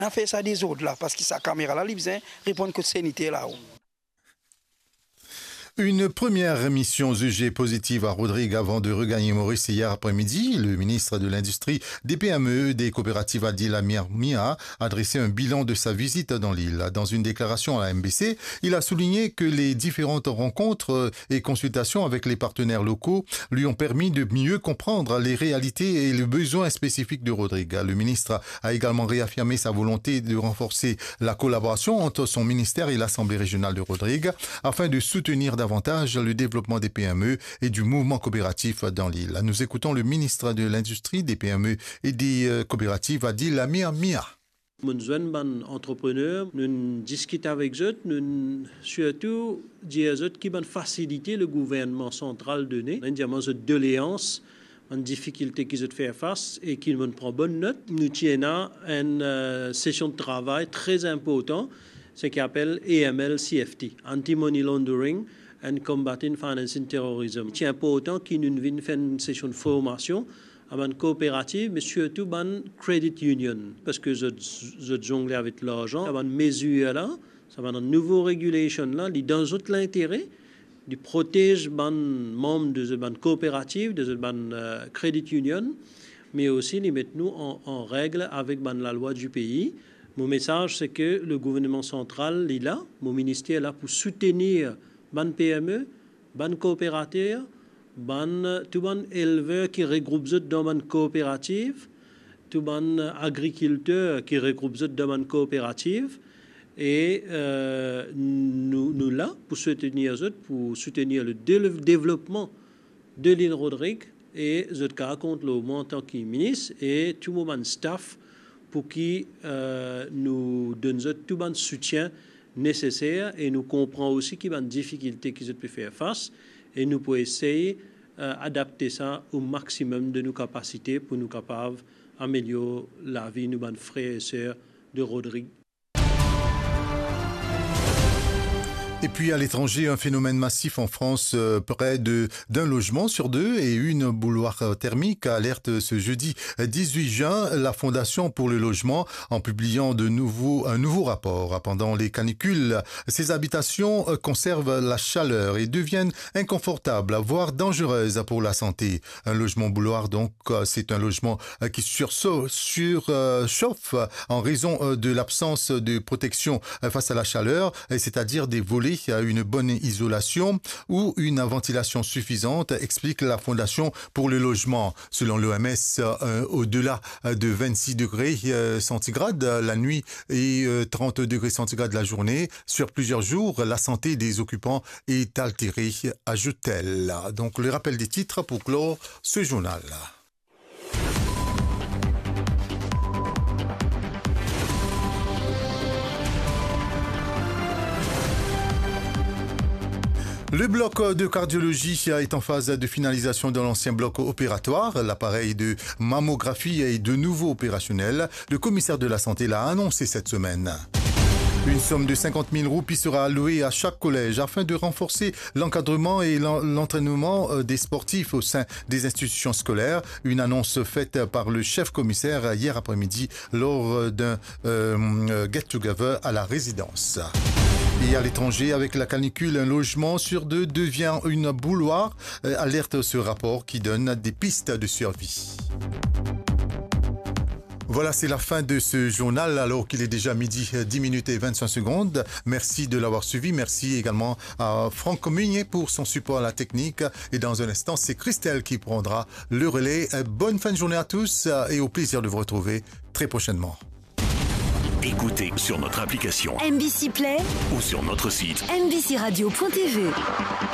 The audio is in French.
On a fait ça des autres là, parce que sa caméra là, il besoin répondre que c'est là-haut. Une première mission jugée positive à Rodrigue avant de regagner Maurice hier après-midi. Le ministre de l'Industrie, des PME, des coopératives Adil Amir Mia a dressé un bilan de sa visite dans l'île. Dans une déclaration à la MBC, il a souligné que les différentes rencontres et consultations avec les partenaires locaux lui ont permis de mieux comprendre les réalités et les besoins spécifiques de Rodrigue. Le ministre a également réaffirmé sa volonté de renforcer la collaboration entre son ministère et l'Assemblée régionale de Rodrigue afin de soutenir davantage le développement des PME et du mouvement coopératif dans l'île. Nous écoutons le ministre de l'Industrie, des PME et des coopératives, Adil Amir Mia. Nous sommes des entrepreneurs, nous discutons avec eux, nous surtout dire eux qui vont faciliter le gouvernement central donné. Nous avons des doléances, une difficulté qu'ils ont fait face et qu'ils vont prendre bonne note. Nous tenons une session de travail très importante, ce qu'on appelle AML-CFT, Anti-Money Laundering and Combating Financing Terrorism. C'est important qu'ils nous viennent faire une session de formation à une coopérative, mais surtout à une credit union, parce que je jongle avec l'argent. Ça va une mesure là, ça va une nouvelle régulation là, qui dans l'intérêt, de protéger les membres de la coopérative, de la credit union, mais aussi les mettre nous en règle avec la loi du pays. Mon message, c'est que le gouvernement central est là, mon ministère est là pour soutenir les PME, les coopératives, tous les éleveurs qui regroupent dans une coopérative, tous les agriculteurs qui regroupent dans une coopérative. Et nous là pour soutenir le développement de l'île Rodrigue. Et je compte le moi en tant que ministre et tout mon staff pour qui nous donne tout le soutien nécessaire et nous comprenons aussi qu'il y a une difficulté qu'ils peuvent faire face et nous pouvons essayer d'adapter ça au maximum de nos capacités pour nous capables d'améliorer la vie de nos frères et sœurs de Rodrigue. Et puis à l'étranger, un phénomène massif en France, près d'un logement sur deux et une bouilloire thermique alerte ce jeudi 18 juin la Fondation pour le logement en publiant un nouveau rapport. Pendant les canicules, ces habitations conservent la chaleur et deviennent inconfortables, voire dangereuses pour la santé. Un logement bouilloire, donc, c'est un logement qui surchauffe en raison de l'absence de protection face à la chaleur, c'est-à-dire des volets à une bonne isolation ou une ventilation suffisante, explique la Fondation pour le logement. Selon l'OMS, au-delà de 26 degrés centigrades la nuit et 30 degrés centigrades la journée, sur plusieurs jours, la santé des occupants est altérée, ajoute-t-elle. Donc le rappel des titres pour clore ce journal. Le bloc de cardiologie est en phase de finalisation de l'ancien bloc opératoire. L'appareil de mammographie est de nouveau opérationnel. Le commissaire de la santé l'a annoncé cette semaine. Une somme de 50 000 roupies sera allouée à chaque collège afin de renforcer l'encadrement et l'entraînement des sportifs au sein des institutions scolaires. Une annonce faite par le chef commissaire hier après-midi lors d'un get-together à la résidence. Et à l'étranger, avec la canicule, un logement sur deux devient une bouilloire. Alerte ce rapport qui donne des pistes de survie. Voilà, c'est la fin de ce journal alors qu'il est déjà midi 10 minutes et 25 secondes. Merci de l'avoir suivi. Merci également à Franck Munier pour son support à la technique. Et dans un instant, c'est Christelle qui prendra le relais. Bonne fin de journée à tous et au plaisir de vous retrouver très prochainement. Écoutez sur notre application MBC Play ou sur notre site mbcradio.tv.